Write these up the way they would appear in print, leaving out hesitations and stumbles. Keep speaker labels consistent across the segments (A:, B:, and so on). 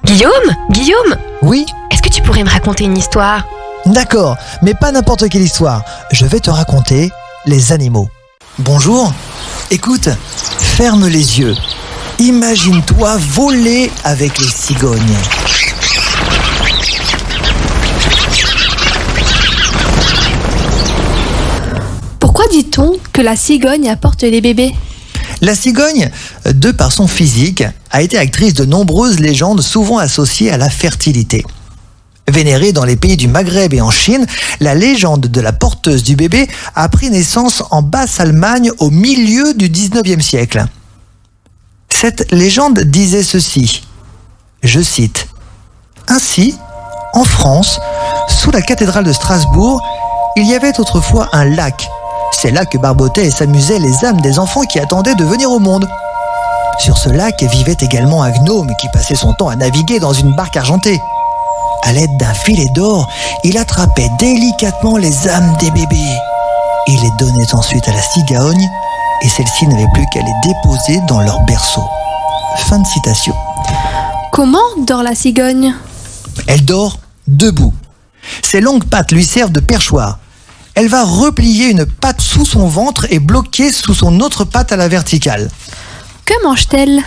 A: Guillaume,
B: Oui,
A: est-ce que tu pourrais me raconter une histoire?
B: d'accord, mais pas n'importe quelle histoire. Je vais te raconter les animaux. Bonjour, écoute, ferme les yeux. Imagine-toi voler avec les cigognes.
C: Pourquoi dit-on que la cigogne apporte les bébés?
B: La cigogne, de par son physique, a été actrice de nombreuses légendes souvent associées à la fertilité. Vénérée dans les pays du Maghreb et en Chine, la légende de la porteuse du bébé a pris naissance en Basse-Allemagne au milieu du 19e siècle. Cette légende disait ceci, je cite, « Ainsi, en France, sous la cathédrale de Strasbourg, il y avait autrefois un lac. C'est là que barbotaient et s'amusaient les âmes des enfants qui attendaient de venir au monde. Sur ce lac vivait également un gnome qui passait son temps à naviguer dans une barque argentée. À l'aide d'un filet d'or, il attrapait délicatement les âmes des bébés. Il les donnait ensuite à la cigogne et celle-ci n'avait plus qu'à les déposer dans leur berceau. » Fin de citation.
C: Comment dort la cigogne?
B: Elle dort debout. Ses longues pattes lui servent de perchoir. Elle va replier une patte sous son ventre et bloquer sous son autre patte à la verticale.
C: Que mange-t-elle?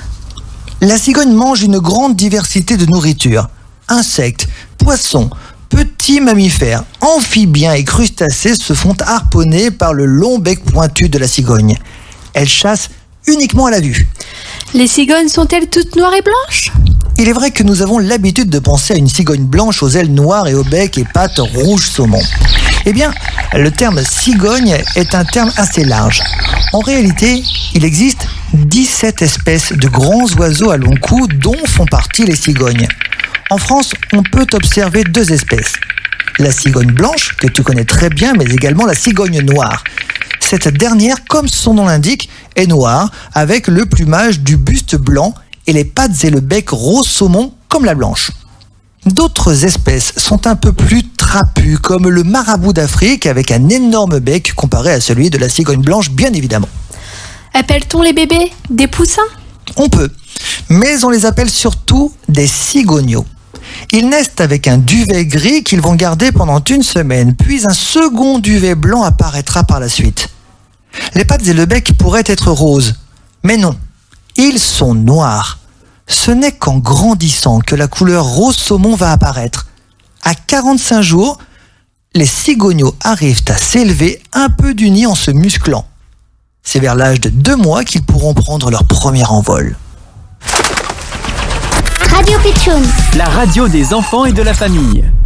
B: La cigogne mange une grande diversité de nourriture. Insectes, poissons, petits mammifères, amphibiens et crustacés se font harponner par le long bec pointu de la cigogne. Elle chasse uniquement à la vue.
C: Les cigognes sont-elles toutes noires et blanches?
B: Il est vrai que nous avons l'habitude de penser à une cigogne blanche aux ailes noires et au bec et pattes rouges saumon. Eh bien, le terme cigogne est un terme assez large. En réalité, il existe 17 espèces de grands oiseaux à long cou dont font partie les cigognes. En France, on peut observer 2 espèces. La cigogne blanche, que tu connais très bien, mais également la cigogne noire. Cette dernière, comme son nom l'indique, est noire, avec le plumage du buste blanc et les pattes et le bec rose saumon comme la blanche. D'autres espèces sont un peu plus trapues, comme le marabout d'Afrique, avec un énorme bec comparé à celui de la cigogne blanche, bien évidemment.
C: Appelle-t-on les bébés des poussins?
B: On peut, mais on les appelle surtout des cigognos. Ils naissent avec un duvet gris qu'ils vont garder pendant une semaine, puis un second duvet blanc apparaîtra par la suite. Les pattes et le bec pourraient être roses, mais non, ils sont noirs. Ce n'est qu'en grandissant que la couleur rose saumon va apparaître. À 45 jours, les cigognos arrivent à s'élever un peu du nid en se musclant. C'est vers l'âge de 2 mois qu'ils pourront prendre leur premier envol.
D: Radio Pitchoun,
E: La radio des enfants et de la famille.